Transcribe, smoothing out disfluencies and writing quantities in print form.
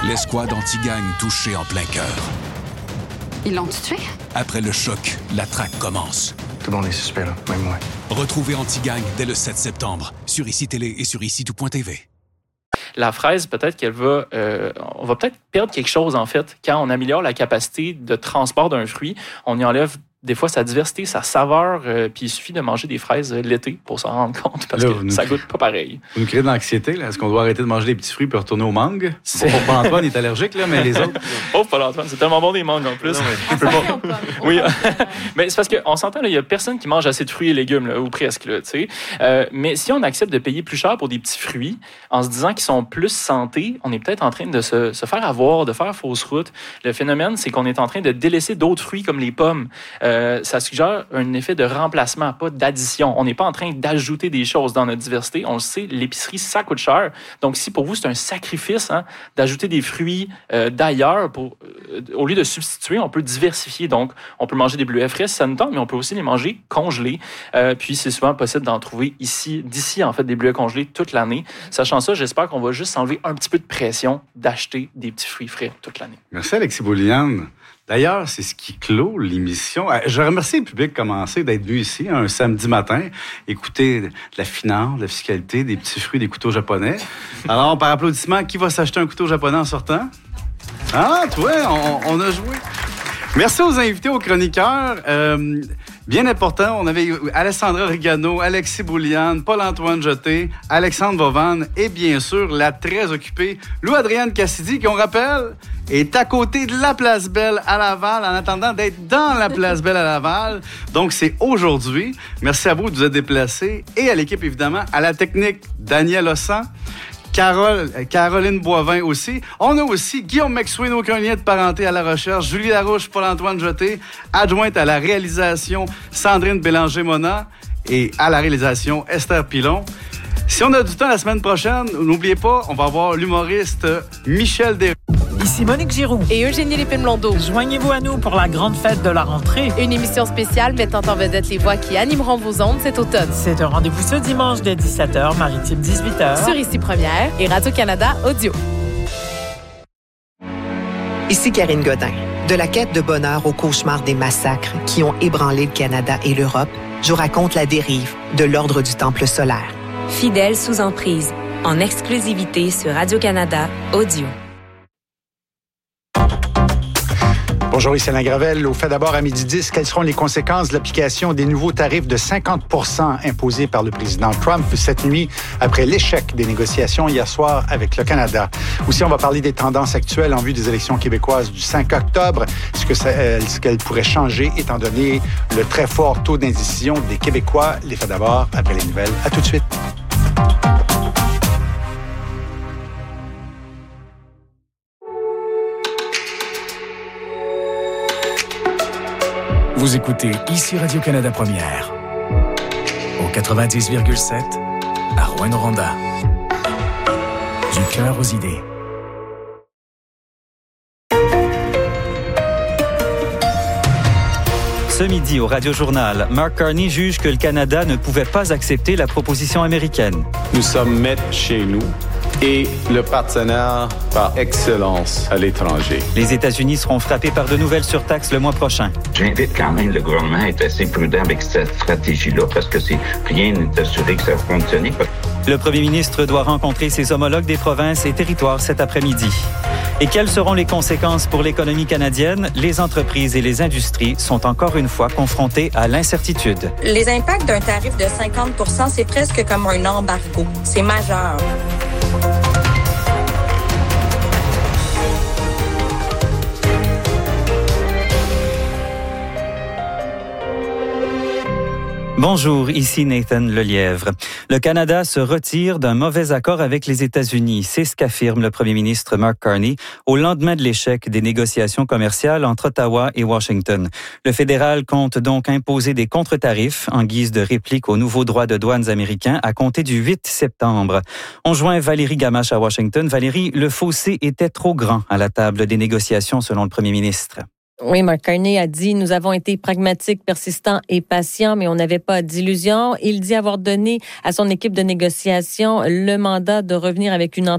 L'escouade anti-gang touchée en plein cœur. Ils l'ont tué? Après le choc, la traque commence. Tout le monde est suspect, là, même moi. Retrouvez Anti-Gang dès le 7 septembre sur ICI Télé et sur ICI-tout.tv. La fraise, peut-être qu'elle va... on va peut-être perdre quelque chose, en fait. Quand on améliore la capacité de transport d'un fruit, on y enlève des fois sa diversité, sa saveur, puis il suffit de manger des fraises l'été pour s'en rendre compte, parce que ça goûte pas pareil. Vous nous créez de l'anxiété, là. Est-ce qu'on doit arrêter de manger des petits fruits puis retourner aux mangues? Paul-Antoine est allergique, là, mais les autres... Oh, Paul-Antoine, c'est tellement bon des mangues, en plus. Oui, mais c'est parce qu'on s'entend, il y a personne qui mange assez de fruits et légumes, là, ou presque, là, tu sais. Mais si on accepte de payer plus cher pour des petits fruits, en se disant qu'ils sont plus santé, on est peut-être en train de se faire avoir, de faire fausse route. Le phénomène, c'est qu'on est en train de délaisser d'autres fruits comme les pommes. Ça suggère un effet de remplacement, pas d'addition. On n'est pas en train d'ajouter des choses dans notre diversité. On le sait, l'épicerie, ça coûte cher. Donc, si pour vous, c'est un sacrifice d'ajouter des fruits d'ailleurs, au lieu de substituer, on peut diversifier. Donc, on peut manger des bleuets frais si ça nous tente, mais on peut aussi les manger congelés. Puis, c'est souvent possible d'en trouver d'ici, en fait, des bleuets congelés toute l'année. Sachant ça, j'espère qu'on va juste enlever un petit peu de pression d'acheter des petits fruits frais toute l'année. Merci, Alexis Bouliane. D'ailleurs, c'est ce qui clôt l'émission. Je remercie le public commencer d'être venu ici un samedi matin, écouter de la finance, de la fiscalité, des petits fruits, des couteaux japonais. Alors, par applaudissement, qui va s'acheter un couteau japonais en sortant? Ah, toi, on a joué. Merci aux invités, aux chroniqueurs. Bien important, on avait Alessandra Rigano, Alexis Bouliane, Paul-Antoine Jeté, Alexandre Vauvan et bien sûr la très occupée Lou-Adrienne Cassidy, qui on rappelle est à côté de la Place Belle à Laval en attendant d'être dans la Place Belle à Laval. Donc c'est aujourd'hui. Merci à vous de vous être déplacés et à l'équipe évidemment, à la technique Daniel Ossan. Caroline Boivin aussi. On a aussi Guillaume McSween, aucun lien de parenté à la recherche. Julie Larouche, Paul-Antoine Jeté. Adjointe à la réalisation, Sandrine Bélanger-Mona. Et à la réalisation, Esther Pilon. Si on a du temps la semaine prochaine, n'oubliez pas, on va avoir l'humoriste Michel Desrosiers. Ici Monique Giroux et Eugénie Lépine-Blondeau. Joignez-vous à nous pour la grande fête de la rentrée. Une émission spéciale mettant en vedette les voix qui animeront vos ondes cet automne. C'est un rendez-vous ce dimanche dès 17h, Maritime 18h. Sur ICI Première et Radio-Canada Audio. Ici Karine Godin. De la quête de bonheur au cauchemar des massacres qui ont ébranlé le Canada et l'Europe, je vous raconte la dérive de l'Ordre du Temple solaire. Fidèle sous emprise, en exclusivité sur Radio-Canada Audio. Bonjour, ici Alain Gravel. Au fait d'abord à midi 10, quelles seront les conséquences de l'application des nouveaux tarifs de 50 % imposés par le président Trump cette nuit après l'échec des négociations hier soir avec le Canada? Aussi, on va parler des tendances actuelles en vue des élections québécoises du 5 octobre, ce qu'elles pourraient changer étant donné le très fort taux d'indécision des Québécois. Les faits d'abord après les nouvelles. À tout de suite. Vous écoutez ici Radio-Canada Première, au 90,7 à Rouyn-Noranda. Du cœur aux idées. Ce midi, au Radio-Journal, Mark Carney juge que le Canada ne pouvait pas accepter la proposition américaine. Nous sommes maîtres chez nous et le partenaire par excellence à l'étranger. Les États-Unis seront frappés par de nouvelles surtaxes le mois prochain. J'invite quand même le gouvernement à être assez prudent avec cette stratégie-là parce que rien n'est assuré que ça va fonctionner. Le premier ministre doit rencontrer ses homologues des provinces et territoires cet après-midi. Et quelles seront les conséquences pour l'économie canadienne? Les entreprises et les industries sont encore une fois confrontées à l'incertitude. Les impacts d'un tarif de 50 %, c'est presque comme un embargo. C'est majeur. Bonjour, ici Nathan Lelièvre. Le Canada se retire d'un mauvais accord avec les États-Unis. C'est ce qu'affirme le premier ministre Mark Carney au lendemain de l'échec des négociations commerciales entre Ottawa et Washington. Le fédéral compte donc imposer des contre-tarifs en guise de réplique aux nouveaux droits de douane américains à compter du 8 septembre. On joint Valérie Gamache à Washington. Valérie, le fossé était trop grand à la table des négociations selon le premier ministre. Oui, Mark Carney a dit « Nous avons été pragmatiques, persistants et patients, mais on n'avait pas d'illusions. » Il dit avoir donné à son équipe de négociation le mandat de revenir avec une entente